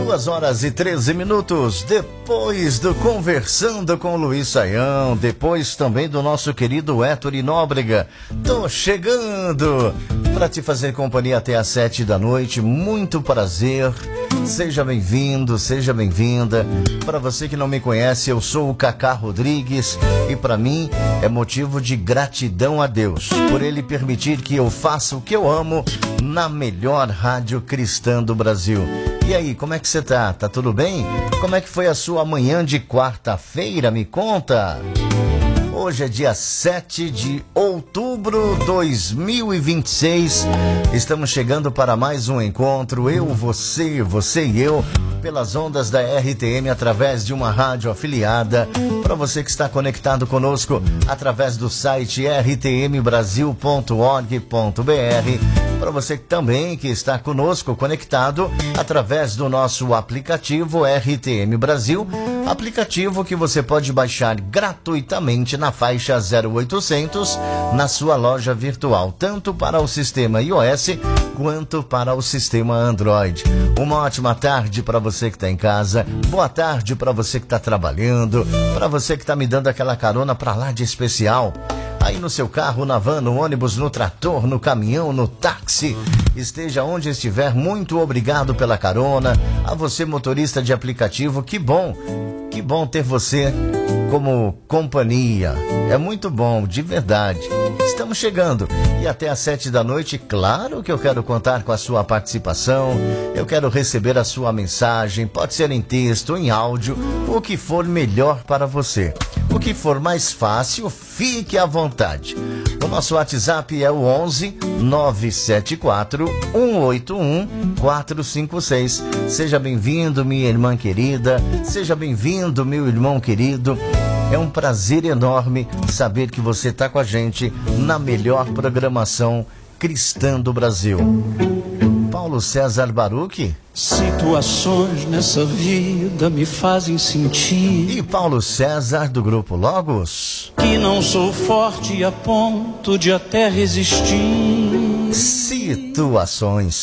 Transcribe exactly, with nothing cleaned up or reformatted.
Duas horas e treze minutos depois do Conversando com Luiz Saião, depois também do nosso querido Héctor Nóbrega. Tô chegando para te fazer companhia até às sete da noite. Muito prazer. Seja bem-vindo, seja bem-vinda. Para você que não me conhece, eu sou o Cacá Rodrigues e para mim é motivo de gratidão a Deus por Ele permitir que eu faça o que eu amo na melhor rádio cristã do Brasil. E aí, como é que você tá? Tá tudo bem? Como é que foi a sua manhã de quarta-feira? Me conta! Hoje é dia sete de outubro de dois mil e vinte e seis. Estamos chegando para mais um encontro. Eu, você, você e eu, pelas ondas da R T M, através de uma rádio afiliada. Para você que está conectado conosco através do site r t m brasil ponto org ponto b r. Para você também que está conosco conectado através do nosso aplicativo R T M Brasil, aplicativo que você pode baixar gratuitamente na faixa zero oitocentos na sua loja virtual, tanto para o sistema iOS quanto para o sistema Android. Uma ótima tarde para você que está em casa, boa tarde para você que está trabalhando, para você que está me dando aquela carona para lá de especial. Aí no seu carro, na van, no ônibus, no trator, no caminhão, no táxi, esteja onde estiver, muito obrigado pela carona. A você, motorista de aplicativo, que bom, que bom ter você como companhia. É muito bom, de verdade. Estamos chegando e até às sete da noite, claro que eu quero contar com a sua participação, eu quero receber a sua mensagem, pode ser em texto, em áudio, o que for melhor para você. O que for mais fácil, fique à vontade. O nosso WhatsApp é o onze nove sete quatro um oito um quatro cinco seis. Seja bem-vindo, minha irmã querida. Seja bem-vindo, meu irmão querido. É um prazer enorme saber que você está com a gente na melhor programação cristã do Brasil. Paulo César Baruch. Situações nessa vida me fazem sentir. E Paulo César do Grupo Logos. Que não sou forte a ponto de até resistir. Situações.